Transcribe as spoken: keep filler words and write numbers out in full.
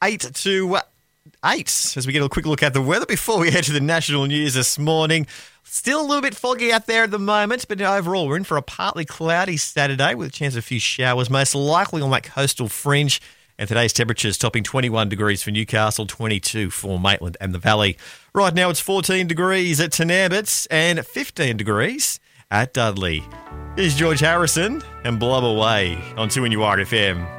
eight to eight as we get a quick look at the weather before we head to the national news this morning. Still a little bit foggy out there at the moment, but overall we're in for a partly cloudy Saturday with a chance of a few showers, most likely on that coastal fringe. And today's temperatures topping twenty-one degrees for Newcastle, twenty-two for Maitland and the Valley. Right now it's fourteen degrees at Tenambit and fifteen degrees at Dudley. Here's George Harrison and Blow Away on two N U R F M.